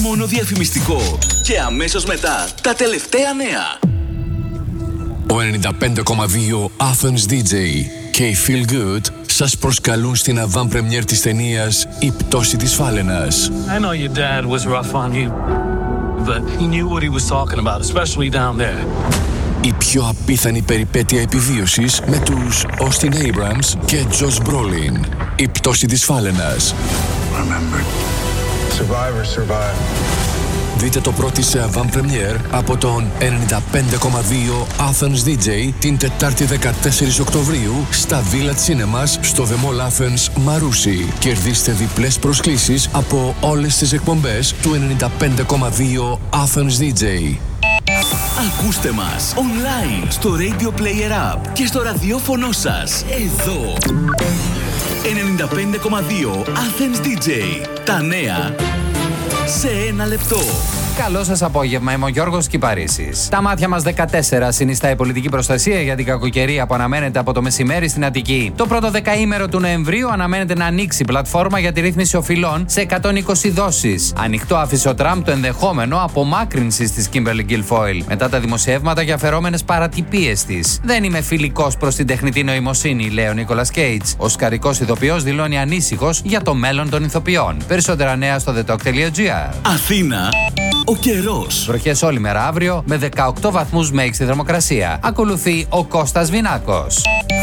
μόνο διαφημιστικό. Και αμέσως μετά τα τελευταία νέα. Ο 95,2 Athens DJ και η Feel Good σας προσκαλούν στην avant-première της ταινίας «Η πτώση της Φάλαινας». I know your dad was rough on you, but he knew what he was talking about, especially down there. Η πιο απίθανη περιπέτεια επιβίωσης με τους Austin Abrams και Josh Brolin. «Η πτώση της Φάλαινας». Remember, survivors survive. Δείτε το πρώτο σε avant-première από τον 95,2 Athens DJ την Τετάρτη 14 Οκτωβρίου στα Village Cinemas στο The Mall Athens Μαρούσι. Κερδίστε διπλές προσκλήσεις από όλες τις εκπομπές του 95,2 Athens DJ. Ακούστε μας online στο Radio Player App και στο ραδιόφωνο σας εδώ. 95,2 Athens DJ. Τα νέα σε ένα λεπτό. Καλό σας απόγευμα, είμαι ο Γιώργος Κυπαρίσης. Τα μάτια μας 14 συνιστά η πολιτική προστασία για την κακοκαιρία που αναμένεται από το μεσημέρι στην Αττική. Το πρώτο δεκαήμερο του Νοεμβρίου αναμένεται να ανοίξει η πλατφόρμα για τη ρύθμιση οφειλών σε 120 δόσεις. Ανοιχτό άφησε ο Τραμπ το ενδεχόμενο απομάκρυνσης της Kimberly Guilfoyle μετά τα δημοσιεύματα για αφαιρόμενες παρατυπίες της. Δεν είμαι φιλικός προς την τεχνητή νοημοσύνη, λέει ο Νίκολας Κέιτς. Ο σκαρικός ηθοποιός δηλώνει ανήσυχος για το μέλλον των ηθοποιών. Περισσότερα νέα στο thetalk.gr. Αθήνα. Ο καιρός. Βροχές όλη μέρα αύριο με 18 βαθμούς μέγιστη θερμοκρασία. Ακολουθεί ο Κώστας Βινάκος.